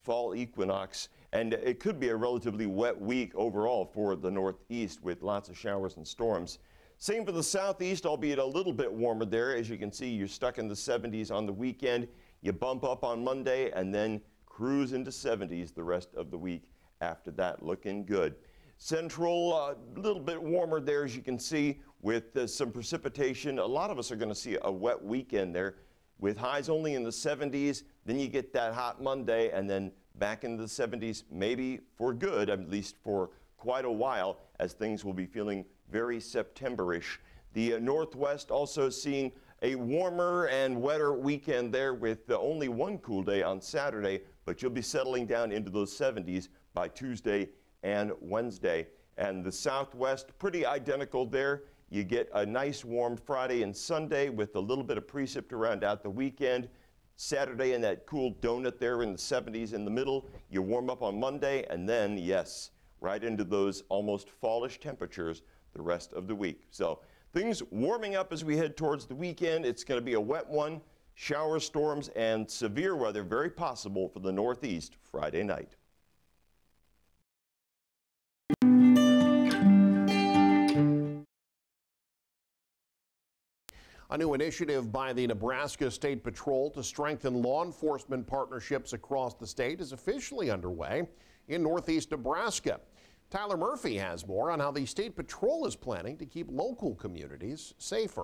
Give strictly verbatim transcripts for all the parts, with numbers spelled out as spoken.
fall equinox, and it could be a relatively wet week overall for the Northeast with lots of showers and storms. Same for the Southeast, albeit a little bit warmer there. As you can see, you're stuck in the seventies on the weekend. You bump up on Monday and then cruise into seventies the rest of the week after that. Looking good. Central, a uh, little bit warmer there, as you can see, with uh, some precipitation. A lot of us are going to see a wet weekend there with highs only in the seventies. Then you get that hot Monday and then back into the seventies, maybe for good, at least for quite a while, as things will be feeling very September-ish. The uh, Northwest also seeing a warmer and wetter weekend there with uh, only one cool day on Saturday, but you'll be settling down into those seventies by Tuesday and Wednesday. And the Southwest, pretty identical there. You get a nice warm Friday and Sunday with a little bit of precip to round out the weekend. Saturday and that cool donut there in the seventies in the middle. You warm up on Monday and then, yes, right into those almost fallish temperatures the rest of the week. So things warming up as we head towards the weekend. It's going to be a wet one. Showers, storms, and severe weather very possible for the Northeast Friday night. A new initiative by the Nebraska State Patrol to strengthen law enforcement partnerships across the state is officially underway in Northeast Nebraska. Tyler Murphy has more on how the State Patrol is planning to keep local communities safer.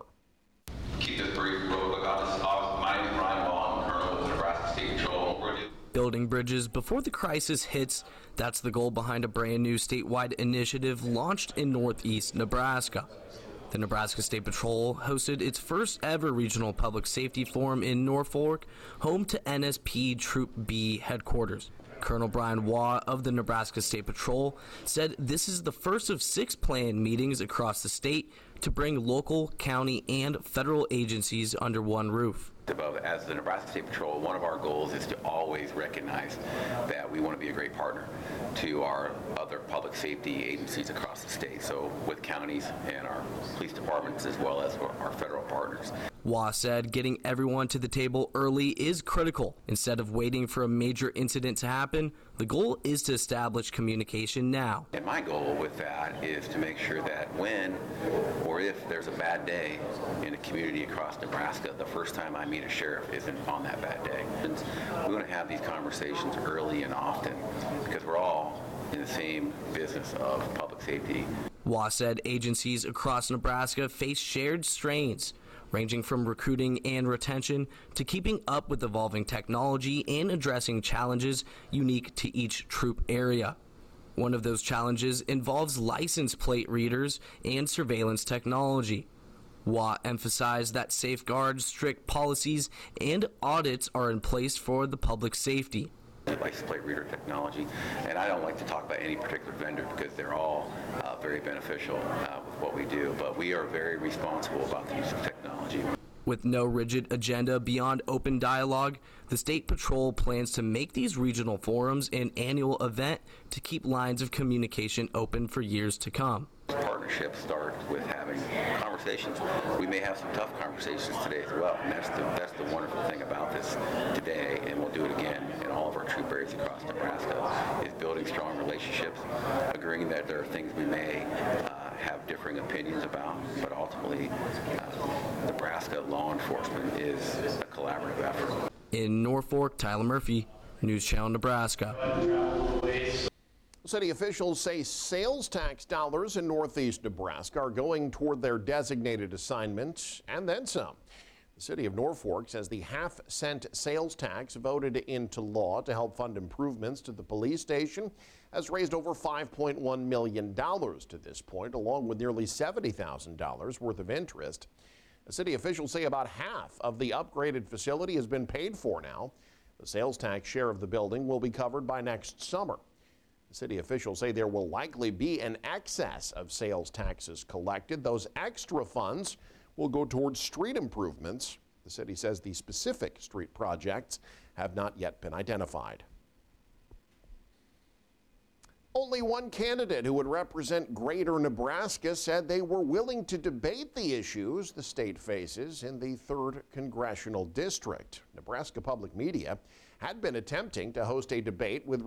Keep this brief real quick on this. My name is Ryan Wall. I'm Colonel with the Nebraska State Patrol. Building bridges before the crisis hits, that's the goal behind a brand new statewide initiative launched in Northeast Nebraska. The Nebraska State Patrol hosted its first ever regional public safety forum in Norfolk, home to N S P Troop B headquarters. Colonel Brian Waugh of the Nebraska State Patrol said this is the first of six planned meetings across the state to bring local, county, and federal agencies under one roof. As the Nebraska State Patrol, one of our goals is to always recognize that we want to be a great partner to our other public safety agencies across the state, so with counties and our police departments as well as our federal partners. Waugh said getting everyone to the table early is critical. Instead of waiting for a major incident to happen, the goal is to establish communication now. And my goal with that is to make sure that when or if there's a bad day in a community across Nebraska, the first time I meet a sheriff isn't on that bad day. And we want to have these conversations early and often because we're all in the same business of public safety. Waugh said agencies across Nebraska face shared strains, ranging from recruiting and retention to keeping up with evolving technology and addressing challenges unique to each troop area. One of those challenges involves license plate readers and surveillance technology. Waugh emphasized that safeguards, strict policies, and audits are in place for the public safety. License plate reader technology, and I don't like to talk about any particular vendor because they're all uh, very beneficial uh, with what we do, but we are very responsible about the use of technology. With no rigid agenda beyond open dialogue, the State Patrol plans to make these regional forums an annual event to keep lines of communication open for years to come. Partnerships start with having conversations. We may have some tough conversations today as well, and that's the, that's the wonderful thing about this today, and we'll do it again in all of our troop areas across Nebraska, is building strong relationships, agreeing that there are things we may uh, have differing opinions about, but ultimately uh, Nebraska law enforcement is a collaborative effort. In Norfolk, Tyler Murphy, News Channel Nebraska. City officials say sales tax dollars in Northeast Nebraska are going toward their designated assignment and then some. The city of Norfolk says the half-cent sales tax voted into law to help fund improvements to the police station has raised over five point one million dollars to this point, along with nearly seventy thousand dollars worth of interest. The city officials say about half of the upgraded facility has been paid for now. The sales tax share of the building will be covered by next summer. The city officials say there will likely be an excess of sales taxes collected. Those extra funds will go towards street improvements. The city says the specific street projects have not yet been identified. Only one candidate who would represent Greater Nebraska said they were willing to debate the issues the state faces in the third Congressional District. Nebraska Public Media had been attempting to host a debate with